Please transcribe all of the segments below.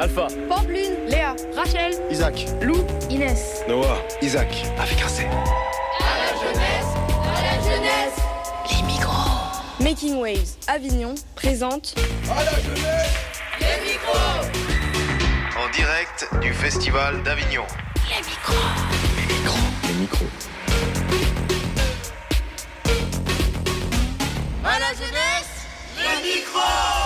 Alpha, Pampelune, Léa, Rachel, Isaac, Lou, Inès, Noah, Isaac, avec un C. à la jeunesse, les micros. Making Waves Avignon présente À la jeunesse. les micros. En direct du Festival d'Avignon. Les micros. Les micros. À la jeunesse, les micros.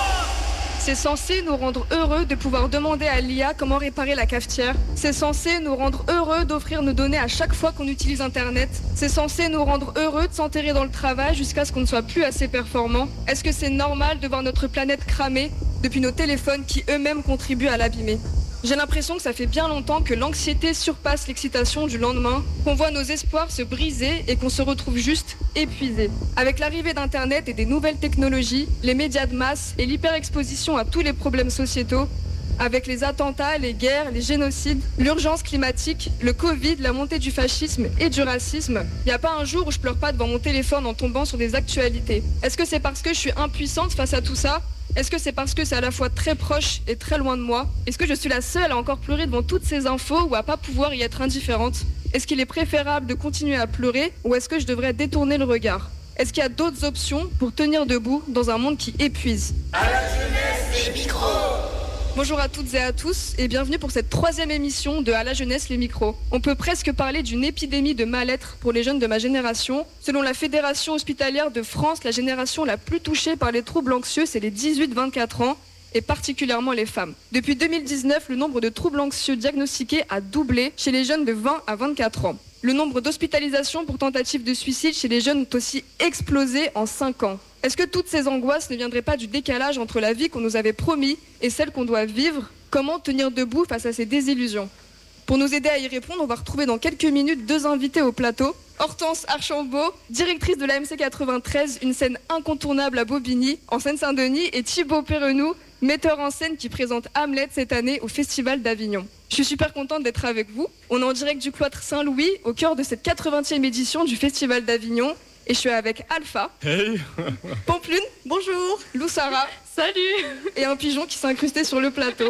C'est censé nous rendre heureux de pouvoir demander à l'IA comment réparer la cafetière. C'est censé nous rendre heureux d'offrir nos données à chaque fois qu'on utilise Internet. C'est censé nous rendre heureux de s'enterrer dans le travail jusqu'à ce qu'on ne soit plus assez performant. Est-ce que c'est normal de voir notre planète cramer depuis nos téléphones qui eux-mêmes contribuent à l'abîmer ? J'ai l'impression que ça fait bien longtemps que l'anxiété surpasse l'excitation du lendemain, qu'on voit nos espoirs se briser et qu'on se retrouve juste épuisé. Avec l'arrivée d'Internet et des nouvelles technologies, les médias de masse et l'hyperexposition à tous les problèmes sociétaux, avec les attentats, les guerres, les génocides, l'urgence climatique, le Covid, la montée du fascisme et du racisme, il n'y a pas un jour où je pleure pas devant mon téléphone en tombant sur des actualités. Est-ce que c'est parce que je suis impuissante face à tout ça ? Est-ce que c'est parce que c'est à la fois très proche et très loin de moi ? Est-ce que je suis la seule à encore pleurer devant toutes ces infos ou à pas pouvoir y être indifférente ? Est-ce qu'il est préférable de continuer à pleurer ou est-ce que je devrais détourner le regard ? Est-ce qu'il y a d'autres options pour tenir debout dans un monde qui épuise ? À la jeunesse, Les micros. Bonjour à toutes et à tous et bienvenue pour cette 3e émission de À la jeunesse les micros. On peut presque parler d'une épidémie de mal-être pour les jeunes de ma génération. Selon la Fédération hospitalière de France, la génération la plus touchée par les troubles anxieux, c'est les 18-24 ans et particulièrement les femmes. Depuis 2019, le nombre de troubles anxieux diagnostiqués a doublé chez les jeunes de 20 à 24 ans. Le nombre d'hospitalisations pour tentatives de suicide chez les jeunes a aussi explosé en 5 ans. Est-ce que toutes ces angoisses ne viendraient pas du décalage entre la vie qu'on nous avait promis et celle qu'on doit vivre ? Comment tenir debout face à ces désillusions ? Pour nous aider à y répondre, on va retrouver dans quelques minutes 2 invités au plateau. Hortense Archambault, directrice de l'AMC 93, une scène incontournable à Bobigny, en Seine-Saint-Denis, et Thibaut Perrenou, metteur en scène qui présente Hamlet cette année au Festival d'Avignon. Je suis super contente d'être avec vous. On est en direct du cloître Saint-Louis, au cœur de cette 80e édition du Festival d'Avignon. Et je suis avec Alpha, hey. Pampelune, bonjour, Lou Sarah, salut. et un pigeon qui s'est incrusté sur le plateau.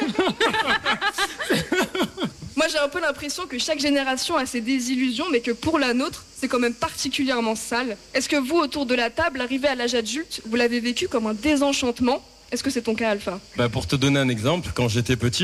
Moi j'ai un peu l'impression que chaque génération a ses désillusions, mais que pour la nôtre, c'est quand même particulièrement sale. Est-ce que vous, autour de la table, arrivé à l'âge adulte, vous l'avez vécu comme un désenchantement ? Est-ce que c'est ton cas, Alpha ? Pour te donner un exemple, quand j'étais petit,